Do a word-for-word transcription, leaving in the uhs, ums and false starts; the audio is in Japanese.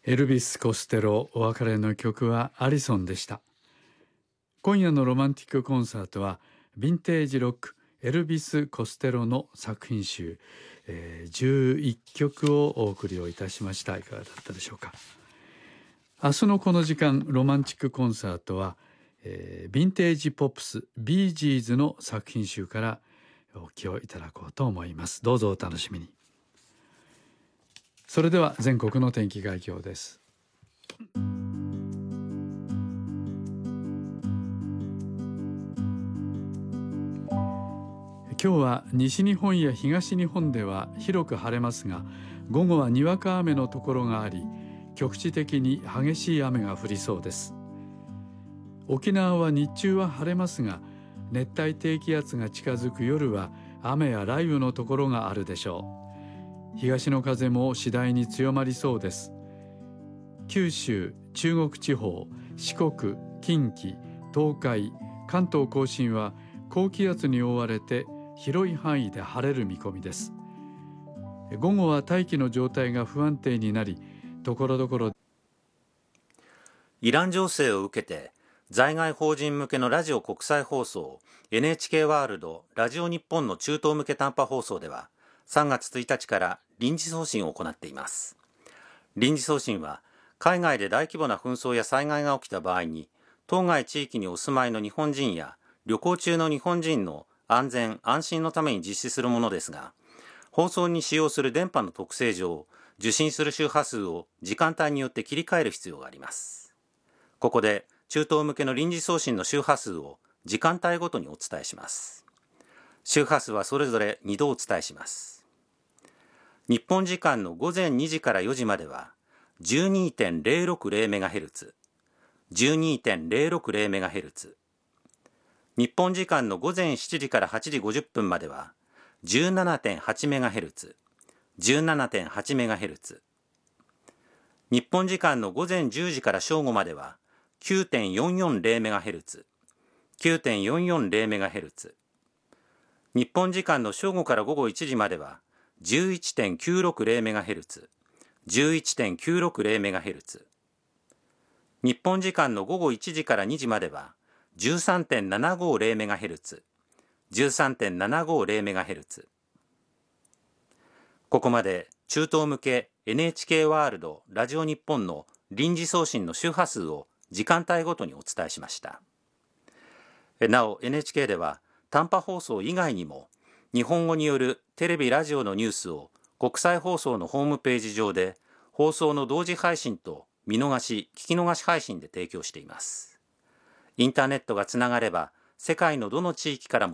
エルビス・コステロお別れの曲はアリソンでした。今夜のロマンティックコンサートはヴィンテージロックエルビス・コステロの作品集、えー、じゅういっきょくをお送りをいたしました。いかがだったでしょうか。明日のこの時間ロマンチックコンサートは、えー、ヴィンテージポップスビージーズの作品集からお聴きをいただこうと思います。どうぞお楽しみに。それでは全国の天気概況です。今日は西日本や東日本では広く晴れますが、午後はにわか雨のところがあり、局地的に激しい雨が降りそうです。沖縄は日中は晴れますが、熱帯低気圧が近づく夜は雨や雷雨のところがあるでしょう。東の風も次第に強まりそうです。九州、中国地方、四国、近畿、東海、関東甲信は高気圧に覆われて広い範囲で晴れる見込みです。午後は大気の状態が不安定になり、ところどころイラン情勢を受けて在外邦人向けのラジオ国際放送 エヌエイチケー ワールドラジオ日本の中東向け短波放送ではさんがつついたちから臨時送信を行っています。臨時送信は海外で大規模な紛争や災害が起きた場合に当該地域にお住まいの日本人や旅行中の日本人の安全安心のために実施するものですが、放送に使用する電波の特性上、受信する周波数を時間帯によって切り替える必要があります。ここで中東向けの臨時送信の周波数を時間帯ごとにお伝えします。周波数はそれぞれにどお伝えします。日本時間の午前にじからよじまでは じゅうにてんぜろろくぜろメガヘルツ、じゅうにてんぜろろくぜろメガヘルツ、日本時間の午前しちじからはちじごじゅっぷんまでは じゅうななてんはちメガヘルツ、じゅうななてんはちメガヘルツ、日本時間の午前じゅうじから正午までは きゅうてんよんよんぜろメガヘルツ、きゅうてんよんよんぜろメガヘルツ、日本時間の正午から午後いちじまでは じゅういちてんきゅうろくぜろメガヘルツ、じゅういちてんきゅうろくぜろメガヘルツ、日本時間の午後いちじからにじまでは じゅうさんてんななごぜろメガヘルツ、じゅうさんてんななごぜろメガヘルツ。ここまで中東向け エヌエイチケー ワールドラジオ日本の臨時送信の周波数を時間帯ごとにお伝えしました。なお エヌエイチケー では短波放送以外にも日本語によるテレビラジオのニュースを国際放送のホームページ上で放送の同時配信と見逃し聞き逃し配信で提供しています。インターネットがつながれば世界のどの地域からも